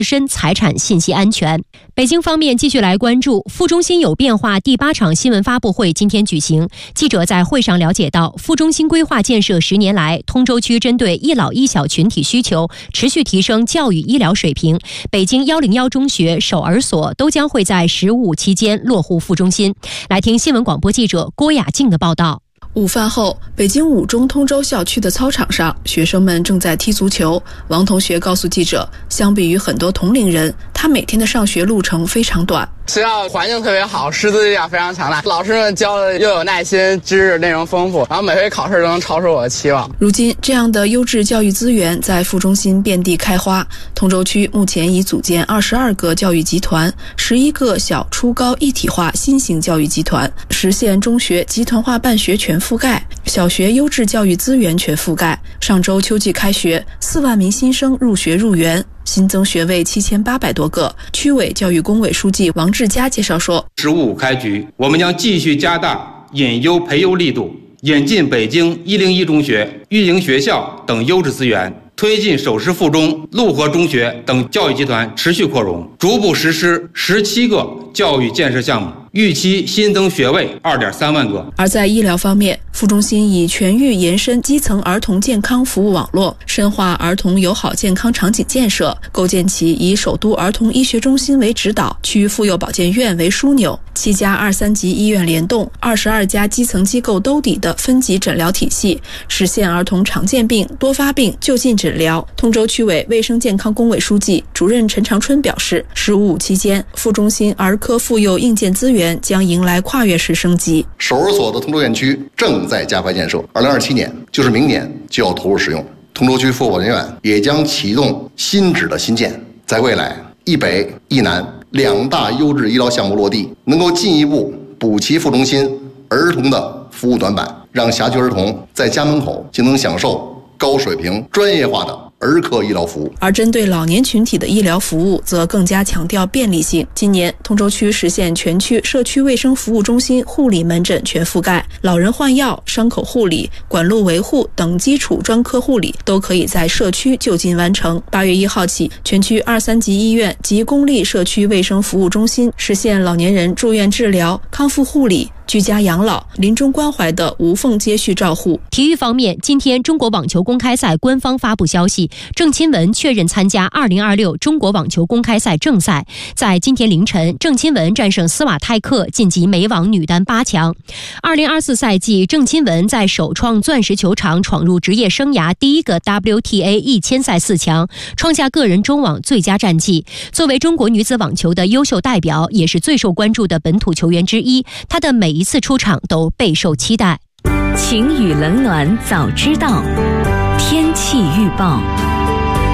身财产信息安全。北京方面继续来关注副中心有变化第8场新闻发布会今天举行。记者在会上了解到，副中心规划建设10年来，通州区针对一老一小群体需求，持续提升教育医疗水平。北京101中学、守儿所都将会在15期间落户副中心。来听新闻广播记者郭雅静的报道。 午饭后，北京5中通州校区的操场上，学生们正在踢足球。王同学告诉记者，相比于很多同龄人，他每天的上学路程非常短。 学校环境特别好，师资力量非常强大，老师们教的又有耐心，知识内容丰富，然后每回考试都能超出我的期望。 如今，这样的优质教育资源在副中心遍地开花。通州区目前已组建22个教育集团，11个小初高一体化新型教育集团，实现中学集团化办学全覆盖，小学优质教育资源全覆盖。上周秋季开学，4万名新生入学入园，新增学位7800多个。区委教育工委书记王志佳介绍说 ，15开局，我们将继续加大引优培优力度，引进北京101中学、育营学校等优质资源，推进首师附中、陆河中学等教育集团持续扩容，逐步实施17个教育建设项目，预期新增学位2.3万个。 而在医疗方面，副中心以全域延伸基层儿童健康服务网络，深化儿童友好健康场景建设，构建起以首都儿童医学中心为指导、区妇幼保健院为枢纽、7家2、3级医院联动、22家基层机构兜底的分级诊疗体系，实现儿童常见病、多发病就近诊疗。通州区委卫生健康工委书记、主任陈长春表示，15期间，副中心儿科妇幼硬件资源将迎来跨越式升级。 守儿所的通州院区正在加快建设，2027年就是明年就要投入使用。通州区妇幼保健院也将启动新址的新建，在未来一北一南2大优质医疗项目落地，能够进一步补齐副中心儿童的服务短板，让辖区儿童在家门口就能享受高水平专业化的儿科医疗服务。 而针对老年群体的医疗服务则更加强调便利性。今年通州区实现全区社区卫生服务中心护理门诊全覆盖，老人换药、伤口护理、管路维护等基础专科护理都可以在社区就近完成。8月1号起，全区2、3级医院及公立社区卫生服务中心实现老年人住院治疗、康复护理、居家养老、临终关怀的无缝接续照护。 体育方面，今天中国网球公开赛官方发布消息，郑钦文确认参加2026中国网球公开赛正赛。在今天凌晨，郑钦文战胜斯瓦泰克，晋级美网女单8强。2024赛季，郑钦文在首创钻石球场闯入职业生涯第一个 WTA 1000赛4强，创下个人中网最佳战绩。作为中国女子网球的优秀代表，也是最受关注的本土球员之一，她的每一次出场都备受期待。 晴雨冷暖早知道，天气预报。